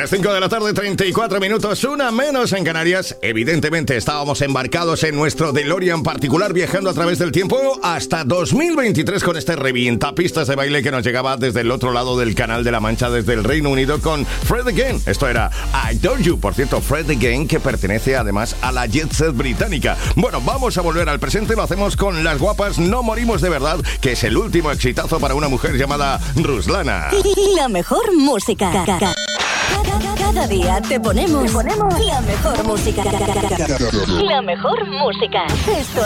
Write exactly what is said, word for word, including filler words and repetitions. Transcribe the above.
Las cinco de la tarde, treinta y cuatro minutos, una menos en Canarias. Evidentemente estábamos embarcados en nuestro DeLorean particular, viajando a través del tiempo hasta dos mil veintitrés con este revientapistas de baile que nos llegaba desde el otro lado del Canal de la Mancha, desde el Reino Unido, con Fred Again. Esto era I Told You. Por cierto, Fred Again, que pertenece además a la Jet Set británica. Bueno, vamos a volver al presente. Lo hacemos con Las Guapas No Morimos de Verdad, que es el último exitazo para una mujer llamada Ruslana. La mejor música. Cada, cada día te ponemos, te ponemos la mejor música. La mejor música. Esto